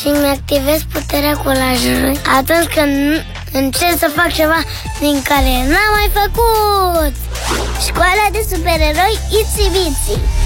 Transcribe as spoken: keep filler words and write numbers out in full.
și îmi activez puterea curajului atunci când încerc să fac ceva din care n-am mai făcut. Școala de supereroi Itsy Bitsy.